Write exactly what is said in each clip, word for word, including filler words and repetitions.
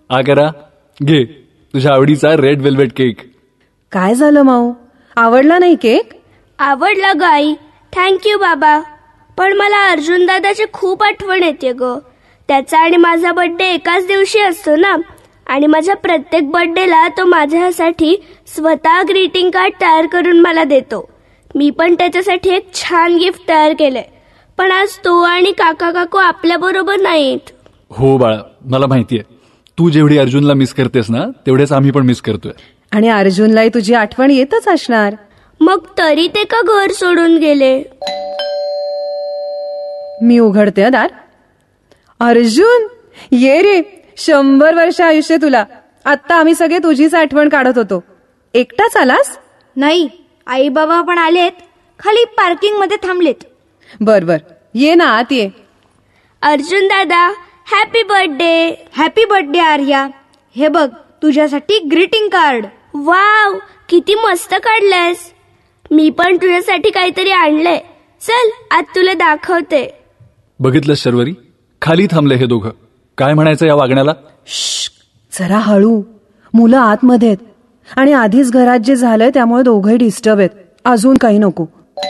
आ करा, घे तुझ्या आवडीचा रेड वेल्वेट केक. काय झालं माऊ, आवडला नाही केक? आवडला ग आई, थँक्यू बाबा. पण मला अर्जुन दादाची खूप आठवण येते ग. त्याचा आणि माझा बर्थडे एकाच दिवशी असतो ना, आणि माझ्या प्रत्येक बर्थडेला तो माझ्यासाठी स्वतः ग्रीटिंग कार्ड तयार करून मला देतो. मी पण त्याच्यासाठी एक छान गिफ्ट तयार केलंय, पण आज तो आणि काका काकू आपल्या बरोबर नाहीत. हो बाळा, मला माहितीये तू जेवढी अर्जुनला मिस करतेस ना, तेवढेच आम्ही पण मिस करतोय. आणि अर्जुनलाही तुझी आठवण येतच असणार. मग तरी ते का घर सोडून गेले? मी उघडते दार. अर्जुन, ये रे, शंभर वर्ष आयुष्य तुला. आत्ता आम्ही सगळे तुझीच आठवण काढत होतो. एकटाच आलास? नाही, आई बाबा पण आलेत, खाली पार्किंग मध्ये थांबलेत. बर बर, ये ना आत ये. अर्जुन दादा, happy birthday. Happy birthday Arya. हे बघ तुझ्यासाठी ग्रीटिंग कार्ड. वाव, किती मस्त काढलंयस. मी पण तुझ्यासाठी काहीतरी आणलंय. चल आज तुला दाखवते. बघितलं शर्वरी, खाली थांबले हे दोघं. काय म्हणायचं या वागण्याला? जरा हळू, मुलं आतमध्ये आहेत. आणि आधीच घरात जे झालंय त्यामुळे दोघंही डिस्टर्ब आहेत. अजून काही नको.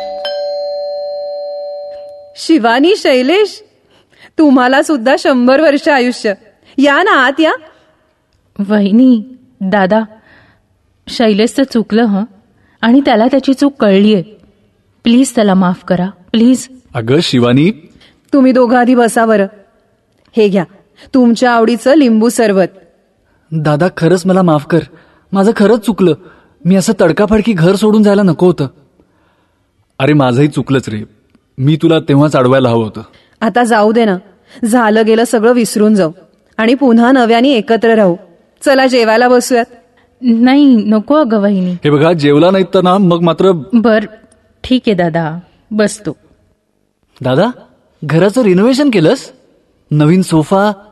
शिवानी, शैलेश, तुम्हाला सुद्धा शंभर वर्ष आयुष्य. या ना आत या. वहिनी, दादा, शैलेशचं चुकलं हं, आणि त्याला त्याची चूक कळलीये. प्लीज त्याला माफ करा, प्लीज. अगं शिवानी, तुम्ही दोघं आधी बसा बरं. हे घ्या तुमच्या आवडीचं लिंबू सरबत. दादा खरंच मला माफ कर, माझं खरंच चुकलं. मी असं तडकाफडकी घर सोडून जायला नको होतं. अरे माझंही चुकलंच रे, मी तुला तेव्हाच अडवायला हवं होतं. आता जाऊ दे ना, झालं गेलं सगळं विसरून जाऊ आणि पुन्हा नव्याने एकत्र राहू. चला जेवायला बसूयात. नाही नको अगं वहिनी. हे बघा, जेवला नाहीत तर ना मग मात्र. बर ठीक आहे दादा, बसतो. दादा, घराचं रिनोव्हेशन केलंस? नवीन सोफा,